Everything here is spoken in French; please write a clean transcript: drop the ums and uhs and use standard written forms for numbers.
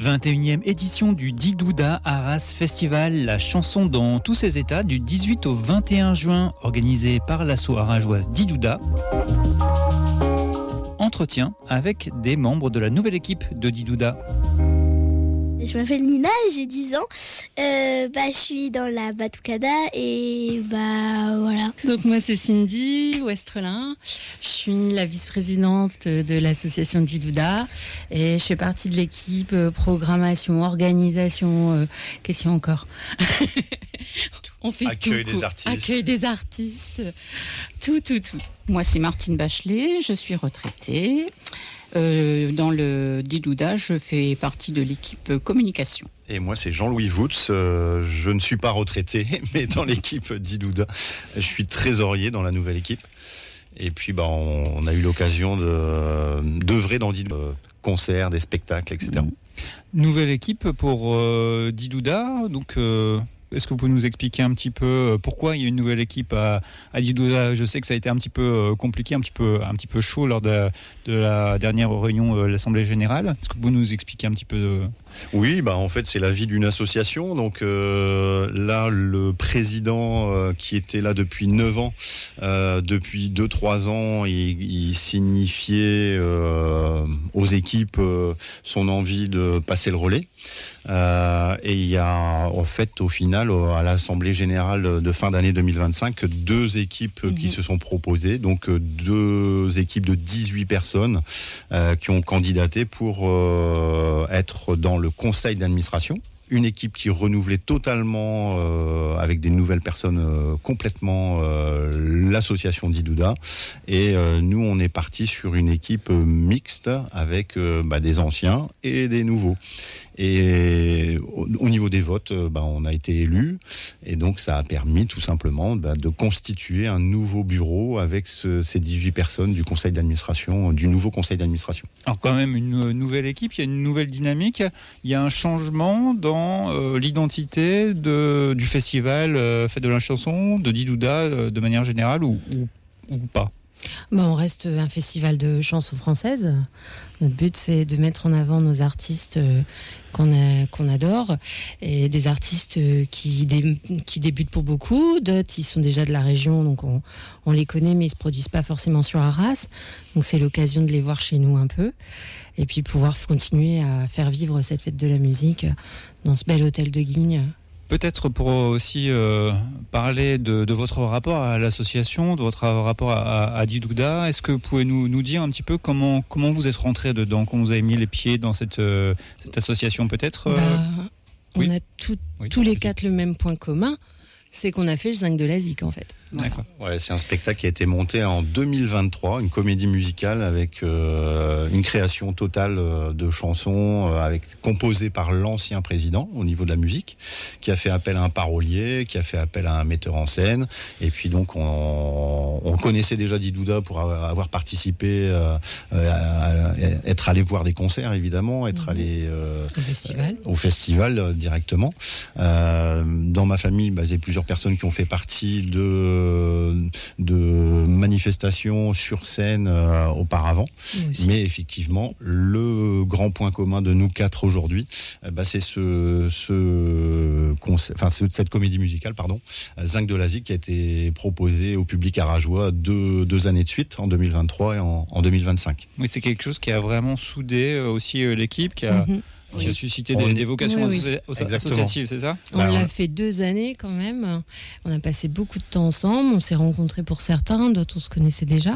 21e édition du Didouda Arras Festival, la chanson dans tous ses états, du 18 au 21 juin, organisée par l'asso arageoise Didouda. Entretien avec des membres de la nouvelle équipe de Didouda. Je m'appelle Nina et j'ai 10 ans. Je suis dans la Batucada et voilà. Donc moi c'est Cindy Westrelin. Je suis la vice-présidente de l'association Didouda et je fais partie de l'équipe programmation, organisation, qu'est-ce qu'il y a encore? On fait accueil tout, des artistes. Accueil des artistes, tout. Moi c'est Martine Bachelet, je suis retraitée. Dans le Didouda, je fais partie de l'équipe communication. Et moi, c'est Jean-Louis Woutz. Je ne suis pas retraité, mais dans l'équipe Didouda, je suis trésorier dans la nouvelle équipe. Et puis, on a eu l'occasion d'œuvrer dans Didouda, concerts, des spectacles, etc. Nouvelle équipe pour Didouda, donc... Est-ce que vous pouvez nous expliquer un petit peu pourquoi il y a une nouvelle équipe à Didouda? Je sais que ça a été un petit peu compliqué, un petit peu chaud lors de la dernière réunion de l'Assemblée Générale. Est-ce que vous pouvez nous expliquer un petit peu Oui, en fait, c'est la vie d'une association. Donc là, le président qui était là depuis 9 ans, depuis 2-3 ans, il signifiait aux équipes son envie de passer le relais. Et il y a en fait au final à l'Assemblée Générale de fin d'année 2025 2 équipes qui se sont proposées, donc 2 équipes de 18 personnes qui ont candidaté pour être dans le conseil d'administration. Une équipe qui renouvelait totalement avec des nouvelles personnes complètement l'association Didouda, et nous on est parti sur une équipe mixte avec des anciens et des nouveaux. Et au niveau des votes, on a été élus, et donc ça a permis tout simplement de constituer un nouveau bureau avec ces 18 personnes du conseil d'administration, du nouveau conseil d'administration. Alors quand même une nouvelle équipe, il y a une nouvelle dynamique, il y a un changement dans l'identité du festival Fête de la chanson, de Didouda de manière générale ou pas? On reste un festival de chansons françaises. Notre but, c'est de mettre en avant nos artistes qu'on adore, et des artistes qui débutent pour beaucoup. D'autres, ils sont déjà de la région, donc on les connaît, mais ils ne se produisent pas forcément sur Arras. Donc c'est l'occasion de les voir chez nous un peu, et puis pouvoir continuer à faire vivre cette fête de la musique dans ce bel hôtel de Guignes. Peut-être pour aussi parler de votre rapport à l'association, de votre rapport à Didouda, est-ce que vous pouvez nous dire un petit peu comment vous êtes rentré dedans, comment vous avez mis les pieds dans cette association peut-être On a tous les 4 le même point commun, c'est qu'on a fait le Zinc de la Zik en fait. D'accord. Ouais, c'est un spectacle qui a été monté en 2023, une comédie musicale avec une création totale de chansons composées par l'ancien président au niveau de la musique, qui a fait appel à un parolier, qui a fait appel à un metteur en scène. Et puis donc on connaissait déjà Didouda pour avoir participé, être allé voir des concerts évidemment, être allé au festival directement. Dans ma famille, j'ai plusieurs personnes qui ont fait partie de manifestations sur scène auparavant, mais effectivement le grand point commun de nous 4 aujourd'hui, c'est cette comédie musicale, Zinc de la Zik, qui a été proposée au public arageois 2 années de suite, en 2023 et en 2025. Oui, c'est quelque chose qui a vraiment soudé aussi l'équipe, qui a suscité des vocations associatives, c'est ça? On l'a fait 2 années quand même. On a passé beaucoup de temps ensemble. On s'est rencontrés pour certains, d'autres on se connaissait déjà.